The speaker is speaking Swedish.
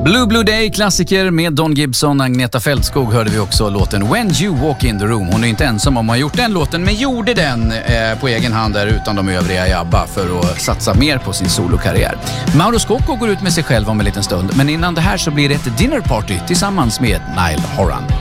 Blue Day, klassiker med Don Gibson. Agneta Fältskog hörde vi också låten When You Walk In The Room. Hon är inte ensam om att ha gjort den låten, men gjorde den på egen hand där utan de övriga i ABBA för att satsa mer på sin solokarriär. Mauro Scocco går ut med sig själv om en liten stund, men innan det här så blir det ett dinnerparty tillsammans med Niall Horan.